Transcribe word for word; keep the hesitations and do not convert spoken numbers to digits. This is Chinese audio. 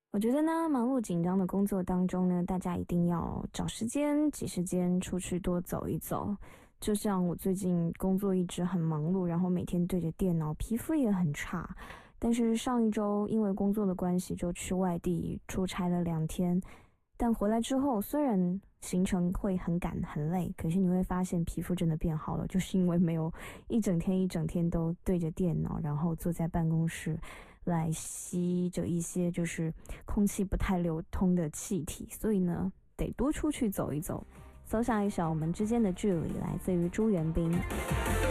我觉得呢，忙碌紧张的工作当中呢，大家一定要找时间、挤时间出去多走一走。就像我最近工作一直很忙碌，然后每天对着电脑，皮肤也很差。但是上一周因为工作的关系，就去外地出差了两天。但回来之后，虽然行程会很赶很累，可是你会发现皮肤真的变好了，就是因为没有一整天一整天都对着电脑，然后坐在办公室来吸着一些就是空气不太流通的气体，所以呢，得多出去走一走。走下一首我们之间的距离，来自于朱元斌。